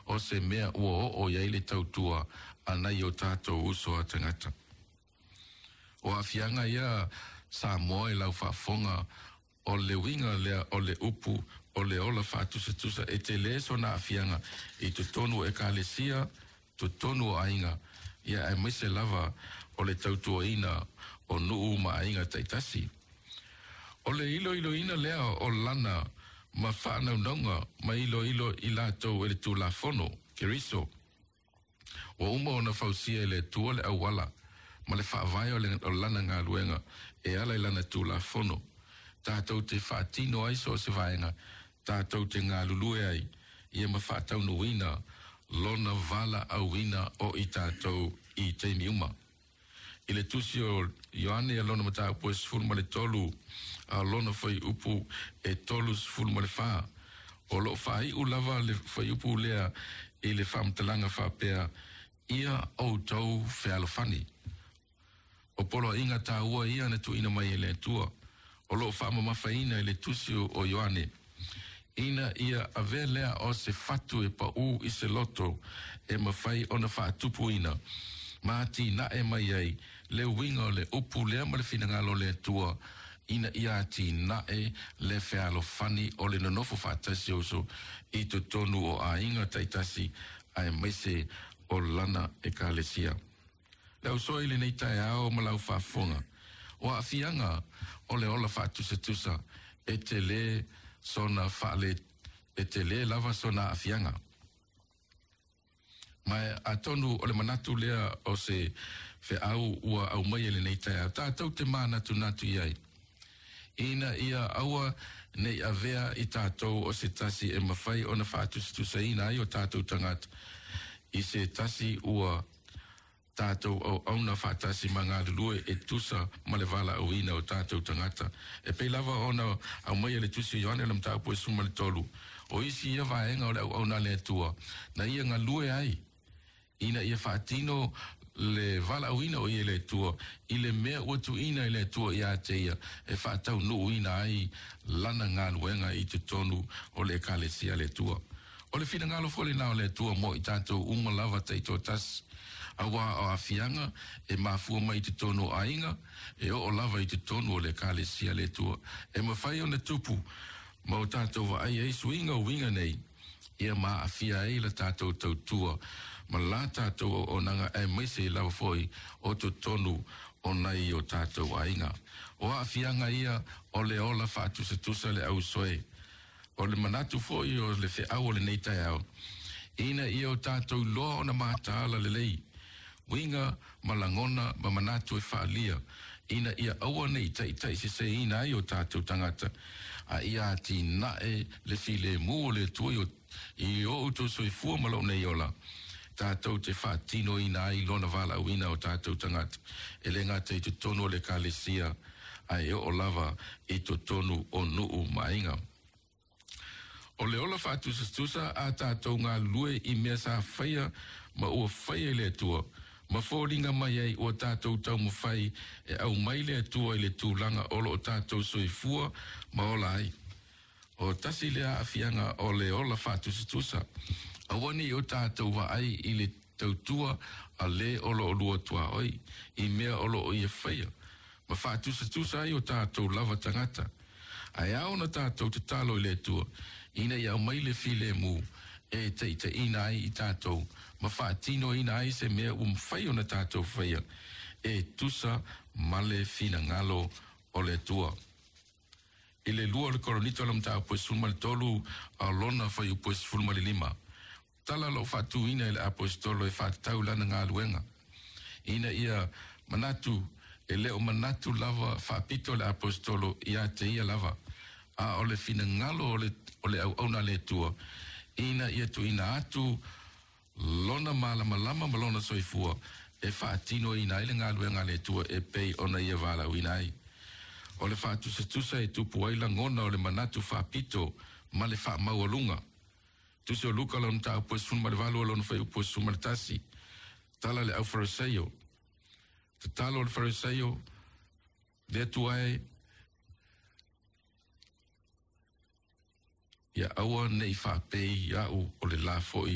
o se mea o ia ile tautua ana i o tātou uso a tangata. O a fianga ia sa moe lau whaafonga o le winga lea o le upu o le ola whaatusa e te le so na a fianga i tu tonu e kālesia, tu tonu o ainga ia e mise lava o le tautua ina o nuu ma ainga taitasi. O le ilo ina lea o lana ma whaanaunanga ma ilo i lātou e le tū la fono, keriso. O uma o na whausia e le tua le awala ma le whaavai o lana ngā luenga e ala i lana tū la fono. Tātou te whaatino ai so se vaenga, tātou te ngā lulue ai, ia ma whaatau no wina, lona vala au wina o i tātou i te miuma. I le tusi o Ioane a lona mata upo e sifuru ma le tolu, a lona whai upu e tolu sifuru ma le wha. O lo whai u lava le whai upu lea i le whamtalanga whapea, ia au tau whealofani. O polo inga tā ua ia na tu ina mai e le tua. O lo whaama mawhaina i le tusi o Ioane. Ina ia ave lea o se fatu e pa u i se loto e mawhai o na whaatupu ina. Mati na e mai ai le winga o le upu lea ma le finangalo le tua. Ina ia ti na e le whealo fani o le nonofo whaatasi oso i tu tonu o a inga taitasi ai maise o lana e kālesia. Lau soi le nei tae ao ma lau whaafonga. O a fianga o le ola whaatusa e te le sona whaale e te le lava sona a fianga. Mai a tonu o le manatu lea o se whe au ua au mai le nei tae ao. Tātou te mānatu natu iai. Ina ia aua nei a vea i tātou o se tasi e mawhai o na whaatusa ina ai o tātou tangata. I se tasi ua tātou au auna whaatasi ma ngā lulue e tusa ma le vala au ina o tātou tangata. E pei lava ona au mai le tusi Ioane lam tāpu e suma le tolu. O isi ia vaenga o le au auna le tua. Na ia ngā lue ai. Ina ia whaatino le vala au ina o ia le tua. I le mea uatu ina i le tua i a te ia. E whaatau nuu ina ai lana ngā luenga i te tonu o le kālesia le tua. O le whina ngalo fole nao le tua mo i tātou uma lava teito tas. Awa o a fianga e mafua mai te tono ainga e o lava i te tono o le kālesia le tua. E mawhai o na tupu ma o tātou wa ai suinga o winga nei ia ma a fia e la tātou tau tua ma la tātou o nanga e maise lava foi o to tonu o nai o tātou ainga. O a fianga ia o le ola whaatusa tusa le au soe. O le manatu foi o le fe au o le neitai au. Ina ia o tātou loa o na mātaala le lei. Winga malangona ma manatu e whaalia. Ina ia aua nei tai se ina ai o tātou tangata. A ia ati nae le file mu o le tuoi i o uto soi fua malo nei ola. Tātou te whaatino ina ai lona vala au ina o tātou tangata. E le ngata i te tono le kālesia ai o lava i te tonu o nuu mainga. O le ola whaatusa a tātou ngā lue i mea sa whaia ma ua whaia le tua. Ma fōringa mai ai o tātou tau mo whai e au mai le tua i le tūlanga olo o tātou soifua ma ola ai. O tasi lea a fianga o le ola whaatusa. Awani o tātou wa ai i le tautua a le olo o lua tua oi i mea olo o ia whaia. Ma whaatusa ai o tātou lava tangata. Ai au na tātou te talo i le tua. Ina i au mai le file mu e te ina ai i tātou. Ma whaatino ina ai se mea whai o na tātou whaia. E tusa male fina ngalo o le tua. I le lua le koronito lam tā poe sulma le tolu a lona whai upoe sulma le lima. Tala lo whatu ina i le apostolo e whaatau lana ngā luenga. Ina ia manatu e leo manatu lava whaapito le apostolo i a te ia lava. A o le fina ngalo o le au na le tua. Ina ia tu ina atu lona malama malona soifua e whaatino ina ile ngā luenga le tua e pei ona ia vala uina ai. O le whaatusa e tupu aila ngona o le manatu whaapito ma le wha maualunga. Tusi o luka lona ta upo sunma le valu lona whai upo sunma le tasi. Tala le au fariseio. Te talo le fariseio le tuai ia aua nei whapei iau o le la foi